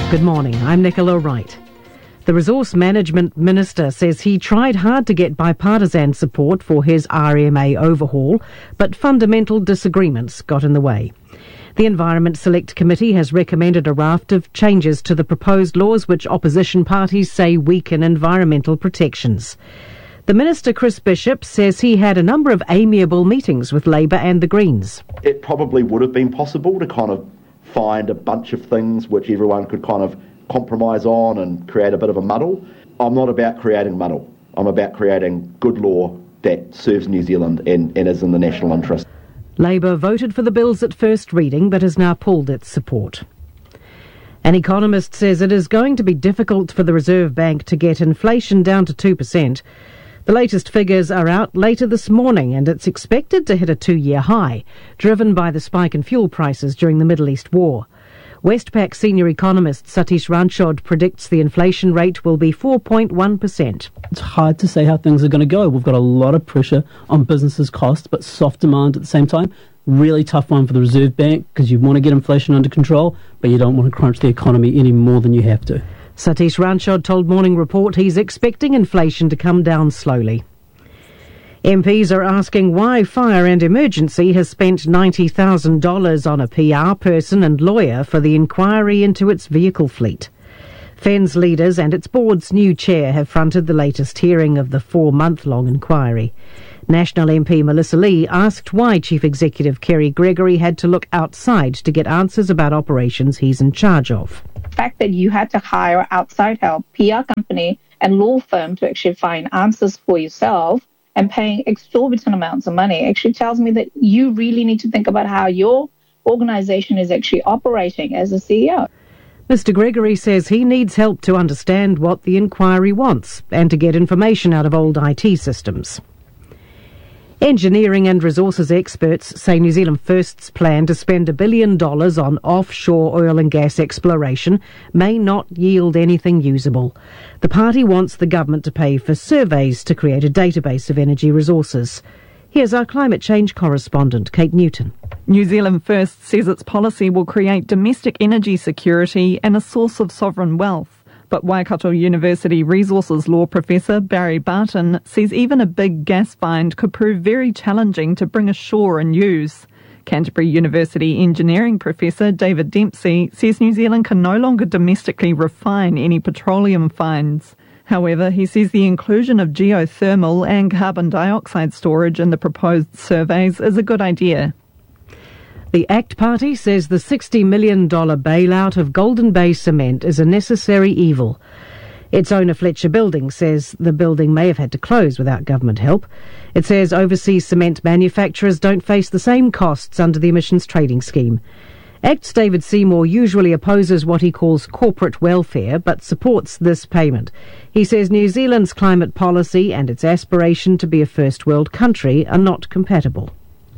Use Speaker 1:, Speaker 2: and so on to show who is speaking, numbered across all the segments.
Speaker 1: Good morning, I'm Nicola Wright. The Resource Management Minister says he tried hard to get bipartisan support for his RMA overhaul, but fundamental disagreements got in the way. The Environment Select Committee has recommended a raft of changes to the proposed laws which opposition parties say weaken environmental protections. The Minister, Chris Bishop, says he had a number of amiable meetings with Labour and the Greens.
Speaker 2: It probably would have been possible to kind of find a bunch of things which everyone could kind of compromise on and create a bit of a muddle. I'm not about creating muddle. I'm about creating good law that serves New Zealand and is in the national interest.
Speaker 1: Labour voted for the bills at first reading but has now pulled its support. An economist says it is going to be difficult for the Reserve Bank to get inflation down to 2%. The latest figures are out later this morning and it's expected to hit a 2-year high, driven by the spike in fuel prices during the Middle East war. Westpac senior economist Satish Ranchod predicts the inflation rate will be 4.1%.
Speaker 3: It's hard to say how things are going to go. We've got a lot of pressure on businesses' costs, but soft demand at the same time. Really tough one for the Reserve Bank because you want to get inflation under control, but you don't want to crunch the economy any more than you have to.
Speaker 1: Satish Ranchod told Morning Report he's expecting inflation to come down slowly. MPs are asking why Fire and Emergency has spent $90,000 on a PR person and lawyer for the inquiry into its vehicle fleet. FENZ leaders and its board's new chair have fronted the latest hearing of the 4-month-long inquiry. National MP Melissa Lee asked why Chief Executive Kerry Gregory had to look outside to get answers about operations he's in charge of.
Speaker 4: The fact that you had to hire outside help, PR company and law firm to actually find answers for yourself and paying exorbitant amounts of money actually tells me that you really need to think about how your organisation is actually operating as a CEO.
Speaker 1: Mr Gregory says he needs help to understand what the inquiry wants and to get information out of old IT systems. Engineering and resources experts say New Zealand First's plan to spend $1 billion on offshore oil and gas exploration may not yield anything usable. The party wants the government to pay for surveys to create a database of energy resources. Here's our climate change correspondent, Kate Newton.
Speaker 5: New Zealand First says its policy will create domestic energy security and a source of sovereign wealth. But Waikato University resources law professor Barry Barton says even a big gas find could prove very challenging to bring ashore and use. Canterbury University engineering professor David Dempsey says New Zealand can no longer domestically refine any petroleum finds. However, he says the inclusion of geothermal and carbon dioxide storage in the proposed surveys is a good idea.
Speaker 1: The ACT Party says the $60 million bailout of Golden Bay Cement is a necessary evil. Its owner, Fletcher Building, says the building may have had to close without government help. It says overseas cement manufacturers don't face the same costs under the emissions trading scheme. ACT's David Seymour usually opposes what he calls corporate welfare, but supports this payment. He says New Zealand's climate policy and its aspiration to be a first world country are not compatible.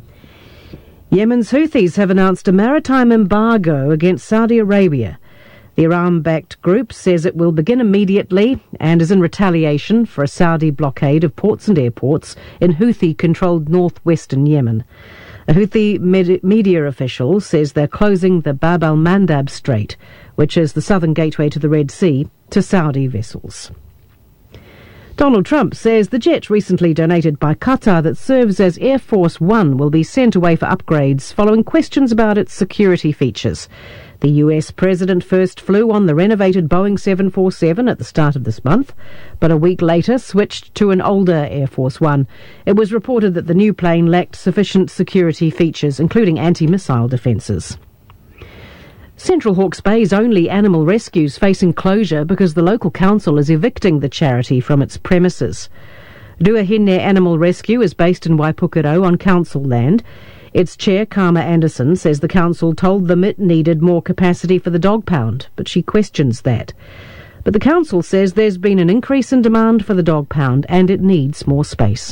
Speaker 1: Yemen's Houthis have announced a maritime embargo against Saudi Arabia. The Iran-backed group says it will begin immediately and is in retaliation for a Saudi blockade of ports and airports in Houthi-controlled northwestern Yemen. A Houthi media official says they're closing the Bab al-Mandab Strait, which is the southern gateway to the Red Sea, to Saudi vessels. Donald Trump says the jet recently donated by Qatar that serves as Air Force One will be sent away for upgrades following questions about its security features. The US president first flew on the renovated Boeing 747 at the start of this month, but a week later switched to an older Air Force One. It was reported that the new plane lacked sufficient security features, including anti-missile defences. Central Hawke's Bay's only animal rescue's facing closure because the local council is evicting the charity from its premises. Duahine Animal Rescue is based in Waipukero on council land. Its chair, Karma Anderson, says the council told them it needed more capacity for the dog pound, but she questions that. But the council says there's been an increase in demand for the dog pound and it needs more space.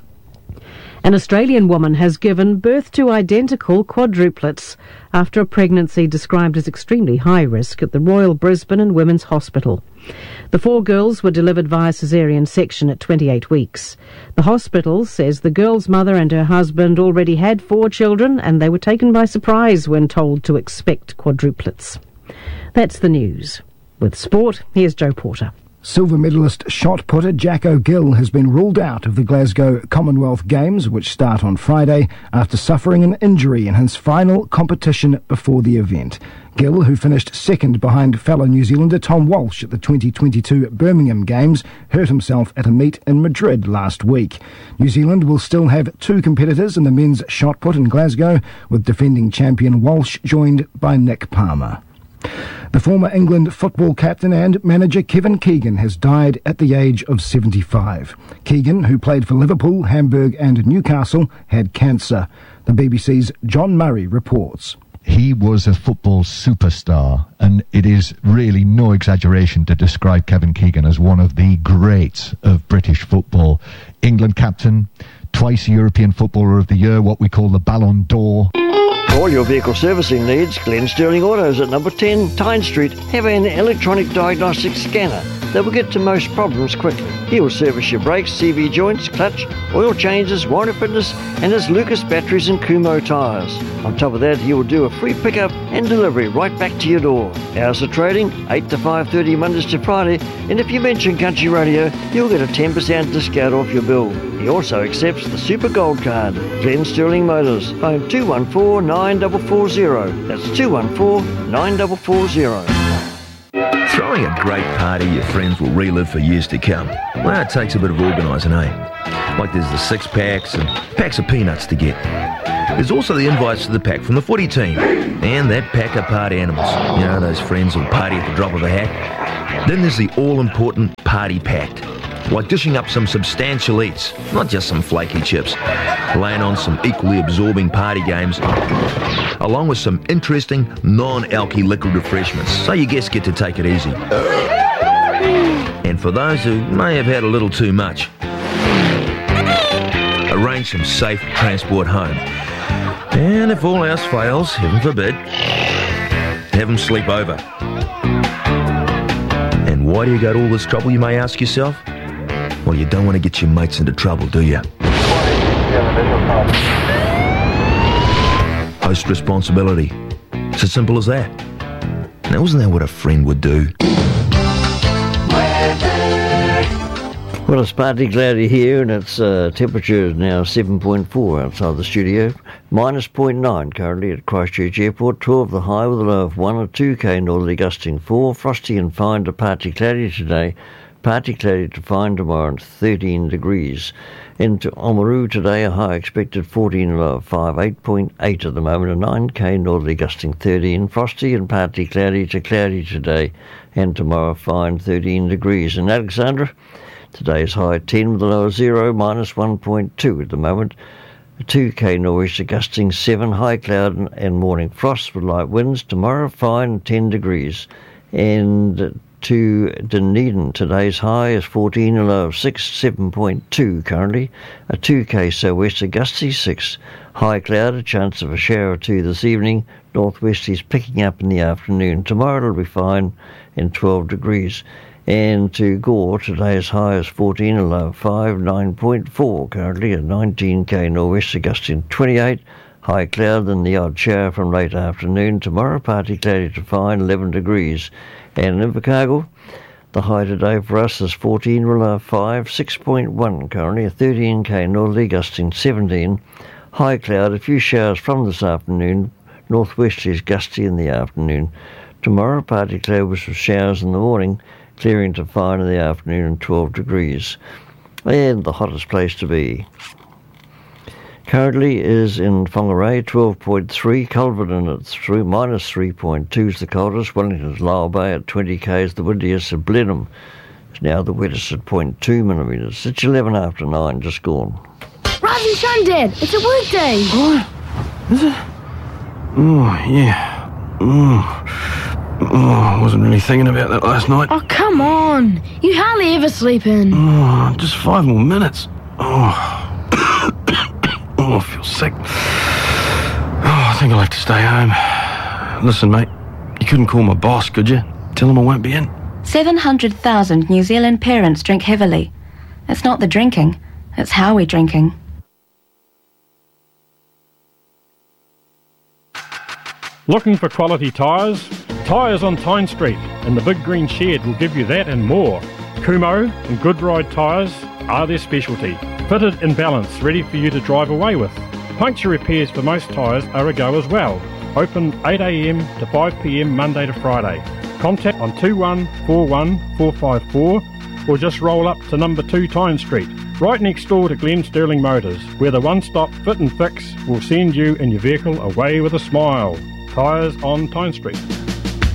Speaker 1: An Australian woman has given birth to identical quadruplets after a pregnancy described as extremely high risk at the Royal Brisbane and Women's Hospital. The 4 girls were delivered via caesarean section at 28 weeks. The hospital says the girl's mother and her husband already had 4 children and they were taken by surprise when told to expect quadruplets. That's the news. With sport, here's Joe Porter.
Speaker 6: Silver medalist shot putter Jack O'Gill has been ruled out of the Glasgow Commonwealth Games, which start on Friday, after suffering an injury in his final competition before the event. Gill, who finished second behind fellow New Zealander Tom Walsh at the 2022 Birmingham Games, hurt himself at a meet in Madrid last week. New Zealand will still have 2 competitors in the men's shot put in Glasgow, with defending champion Walsh joined by Nick Palmer. The former England football captain and manager Kevin Keegan has died at the age of 75. Keegan, who played for Liverpool, Hamburg and Newcastle, had cancer. The BBC's John Murray reports.
Speaker 7: He was a football superstar, and it is really no exaggeration to describe Kevin Keegan as one of the greats of British football. England captain, twice European Footballer of the Year, what we call the Ballon d'Or.
Speaker 8: For all your vehicle servicing needs, Glen Sterling Autos at number 10 Tyne Street have an electronic diagnostic scanner that will get to most problems quickly. He will service your brakes, CV joints, clutch, oil changes, warranty fitness, and his Lucas batteries and Kumho tyres. On top of that, he will do a free pickup and delivery right back to your door. Hours of trading, 8 to 5:30 Mondays to Friday, and if you mention Country Radio, you'll get a 10% discount off your bill. He also accepts the Super Gold Card. Glen Sterling Motors, phone 214-9440. That's 214-9440.
Speaker 9: Throwing a great party your friends will relive for years to come. Well, it takes a bit of organising, eh? Like there's the 6-packs and packs of peanuts to get. There's also the invites to the pack from the footy team and that pack of party animals. You know, those friends who'll party at the drop of a hat. Then there's the all-important party pact. Like dishing up some substantial eats, not just some flaky chips. Laying on some equally absorbing party games, along with some interesting non-alky liquid refreshments, so your guests get to take it easy. And for those who may have had a little too much, arrange some safe transport home. And if all else fails, heaven forbid, have them sleep over. And why do you go to all this trouble, you may ask yourself? Well, you don't want to get your mates into trouble, do you? Host responsibility. It's as simple as that. Now, isn't that what a friend would do?
Speaker 8: Well, it's partly cloudy here, and its temperature is now 7.4 outside the studio. Minus 0.9 currently at Christchurch Airport. 12 the high with a low of 1 or 2k northerly gusting 4. Frosty and fine to partly cloudy today. Partly cloudy to fine tomorrow and 13 degrees. Into Oamaru today, a high expected 14, low of 5, 8.8 at the moment, a 9k northerly gusting 13. Frosty and partly cloudy to cloudy today, and tomorrow fine 13 degrees. In Alexandra, today's high 10 with a low of 0, minus 1.2 at the moment. A 2k nor'easter gusting 7, high cloud and morning frost with light winds. Tomorrow fine 10 degrees. And to Dunedin, today's high is 14, a low of 6, 7.2 currently. A 2k sou'wester gusty 6, high cloud, a chance of a shower or 2 this evening. Northwesterlies picking up in the afternoon. Tomorrow it'll be fine and 12 degrees. And to Gore, today's high is 14, a low of 5, 9.4 currently. A 19k nor'wester gusting 28, high cloud and the odd shower from late afternoon. Tomorrow partly cloudy to fine, 11 degrees. And in Invercargill, the high today for us is 14, a low of 5, 6.1 currently. A 13k northerly gusting 17, high cloud, a few showers from this afternoon. Northwesterlies gusty in the afternoon. Tomorrow partly cloud with some showers in the morning, clearing to fine in the afternoon and 12 degrees. And the hottest place to be currently is in Whangarei, 12.3, Culverden at minus 3.2 is the coldest, Wellington's Lower Bay at 20k is the windiest, at Blenheim is now the wettest at 0.2 millimetres. It's 11 after 9, just gone.
Speaker 10: Rise and shine, Dad, it's a workday.
Speaker 11: What? Is it? Oh, yeah. I wasn't really thinking about that last night.
Speaker 10: Oh, come on. You hardly ever sleep in.
Speaker 11: Oh, just 5 more minutes. Oh, I feel sick. Oh, I think I'll have to stay home. Listen, mate, you couldn't call my boss, could you? Tell him I won't be in.
Speaker 12: 700,000 New Zealand parents drink heavily. It's not the drinking, it's how we're drinking.
Speaker 13: Looking for quality tyres? Tyres on Tyne Street and the Big Green Shed will give you that and more. Kumho and Goodride tyres are their specialty. Fitted in balance, ready for you to drive away with. Puncture repairs for most tyres are a go as well. Open 8am to 5pm Monday to Friday. Contact on 2141 454 or just roll up to number 2 Tyne Street, right next door to Glen Sterling Motors, where the one-stop fit and fix will send you and your vehicle away with a smile. Tyres on Tyne Street.